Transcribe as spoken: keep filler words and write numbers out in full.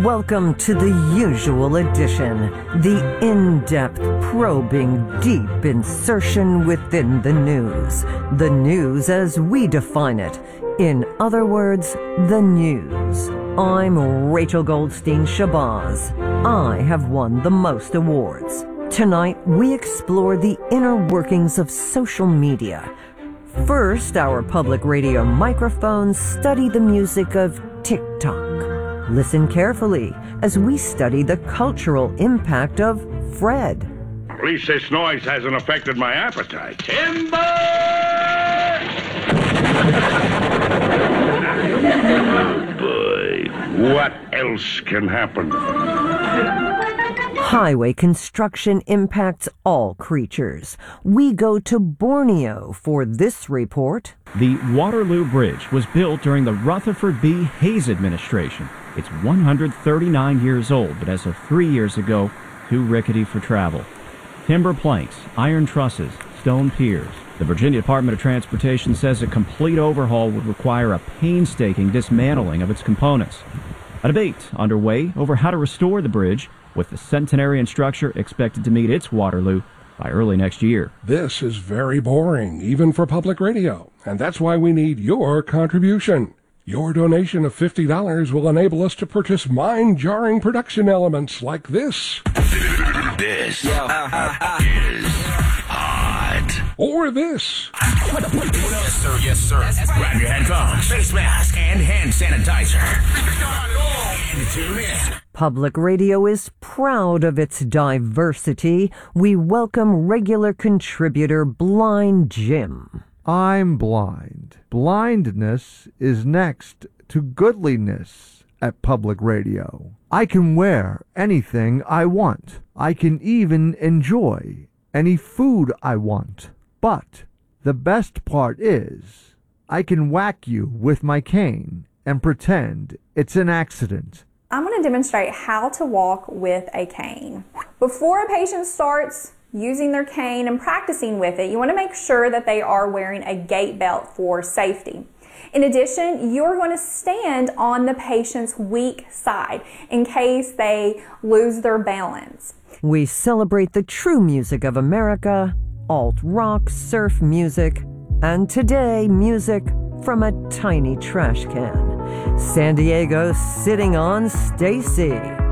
Welcome to the usual edition, the in-depth, probing, deep insertion within the news. The news as we define it. In other words, the news. I'm Rachel Goldstein Shabazz. I have won the most awards. Tonight, we explore the inner workings of social media. First, our public radio microphones study the music of TikTok. Listen carefully as we study the cultural impact of Fred. At least this noise hasn't affected my appetite. Timber! Boy, what else can happen? Highway construction impacts all creatures. We go to Borneo for this report. The Waterloo Bridge was built during the Rutherford B. Hayes administration. It's one hundred thirty-nine years old, but as of three years ago, too rickety for travel. Timber planks, iron trusses, stone piers. The Virginia Department of Transportation says a complete overhaul would require a painstaking dismantling of its components. A debate underway over how to restore the bridge, with the centenarian structure expected to meet its Waterloo by early next year. This is very boring, even for public radio, and that's why we need your contribution. Your donation of fifty dollars will enable us to purchase mind-jarring production elements like this. This uh, uh, is hot. Or this. Yes, sir. Yes, sir. Grab your headphones, face mask, and hand sanitizer. And tune in. Public radio is proud of its diversity. We welcome regular contributor Blind Jim. I'm blind. Blindness is next to goodliness at public radio. I can wear anything I want. I can even enjoy any food I want. But the best part is, I can whack you with my cane and pretend it's an accident. I'm going to demonstrate how to walk with a cane. Before a patient starts using their cane and practicing with it, you want to make sure that they are wearing a gait belt for safety. In addition, you're going to stand on the patient's weak side in case they lose their balance. We celebrate the true music of America, alt-rock, surf music, and today, music from a tiny trash can. San Diego sitting on Stacy.